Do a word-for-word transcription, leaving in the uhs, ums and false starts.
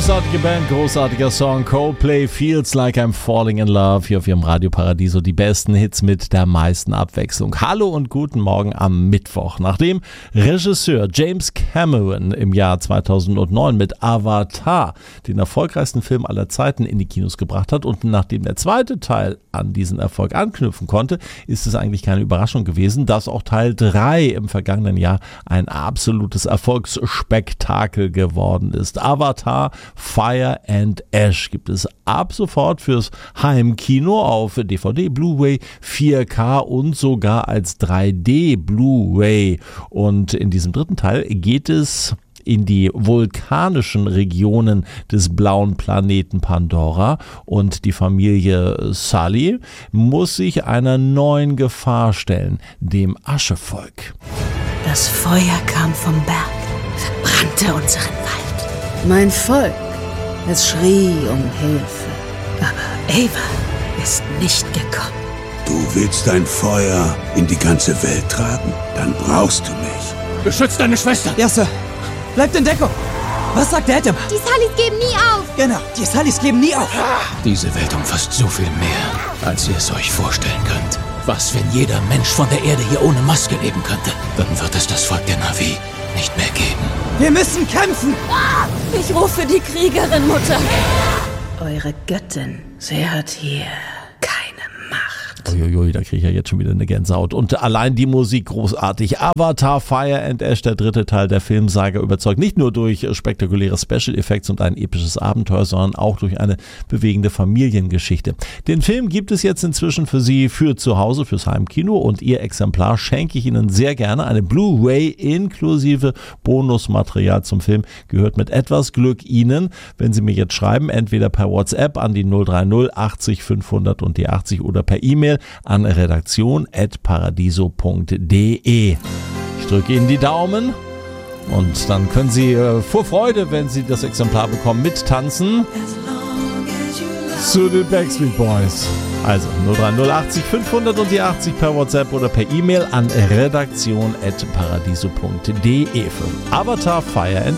Großartige Band, großartiger Song. Coldplay, Feels Like I'm Falling in Love. Hier auf ihrem Radio Paradiso die besten Hits mit der meisten Abwechslung. Hallo und guten Morgen am Mittwoch. Nachdem Regisseur James Cameron im Jahr zweitausendneun mit Avatar den erfolgreichsten Film aller Zeiten in die Kinos gebracht hat und nachdem der zweite Teil an diesen Erfolg anknüpfen konnte, ist es eigentlich keine Überraschung gewesen, dass auch Teil drei im vergangenen Jahr ein absolutes Erfolgsspektakel geworden ist. Avatar Fire and Ash gibt es ab sofort fürs Heimkino auf D V D, Blu-ray, vier K und sogar als drei D Blu-ray. Und in diesem dritten Teil geht es in die vulkanischen Regionen des blauen Planeten Pandora und die Familie Sully muss sich einer neuen Gefahr stellen, dem Aschevolk. Das Feuer kam vom Berg, verbrannte unseren Wald. Mein Volk, es schrie um Hilfe. Aber Ava ist nicht gekommen. Du willst dein Feuer in die ganze Welt tragen? Dann brauchst du mich. Beschützt deine Schwester! Ja, Sir. Bleibt in Deckung. Was sagt der Adam? Die Sullys geben nie auf. Genau, die Sullys geben nie auf. Diese Welt umfasst so viel mehr, als ihr es euch vorstellen könnt. Was, wenn jeder Mensch von der Erde hier ohne Maske leben könnte? Dann wird es das Volk der Na'vi nicht mehr geben. Wir müssen kämpfen! Ich rufe die Kriegerin, Mutter. Eure Göttin, sie hat hier keine Macht. Uiuiui, da kriege ich ja jetzt schon wieder eine Gänsehaut. Und allein die Musik großartig. Avatar Fire and Ash, der dritte Teil der Filmsaga, überzeugt nicht nur durch spektakuläre Special Effects und ein episches Abenteuer, sondern auch durch eine bewegende Familiengeschichte. Den Film gibt es jetzt inzwischen für Sie für zu Hause, fürs Heimkino, und Ihr Exemplar schenke ich Ihnen sehr gerne. Eine Blu-ray inklusive Bonusmaterial zum Film gehört mit etwas Glück Ihnen, wenn Sie mir jetzt schreiben, entweder per WhatsApp an die null drei null achtzig fünfhundert und die achtzig oder per E-Mail an redaktion at paradiso punkt de. Ich drücke Ihnen die Daumen und dann können Sie äh, vor Freude, wenn Sie das Exemplar bekommen, mittanzen zu den Backstreet Boys. Also null drei null achtzig fünfhundert und die achtzig per WhatsApp oder per E-Mail an redaktion at paradiso punkt de für Avatar Fire and